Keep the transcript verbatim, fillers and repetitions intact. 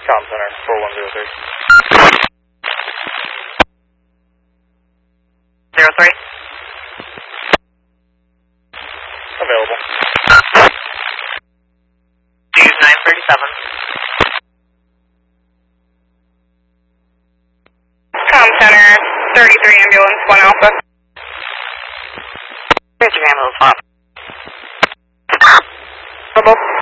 Com Center, four one zero three. Zero three. Available. Use nine thirty-seven. Com Center, thirty-three ambulance, one Alpha. thirty-three ambulance, one. Available.